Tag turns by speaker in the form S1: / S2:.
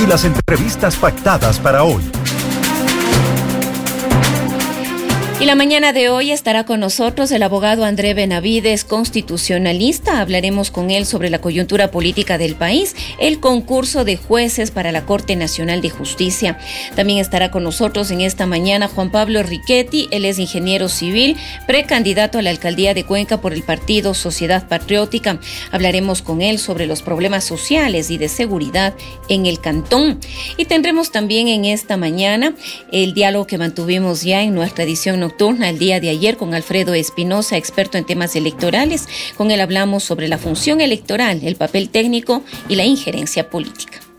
S1: y las entrevistas pactadas para hoy.
S2: Y la mañana de hoy estará con nosotros el abogado André Benavides, constitucionalista. Hablaremos con él sobre la coyuntura política del país, el concurso de jueces para la Corte Nacional de Justicia. También estará con nosotros en esta mañana Juan Pablo Riquetti. Él es ingeniero civil, precandidato a la alcaldía de Cuenca por el partido Sociedad Patriótica. Hablaremos con él sobre los problemas sociales y de seguridad en el cantón. Y tendremos también en esta mañana el diálogo que mantuvimos ya en nuestra edición nocturna el día de ayer con Alfredo Espinosa, experto en temas electorales. Con él hablamos sobre la función electoral, el papel técnico y la injerencia política.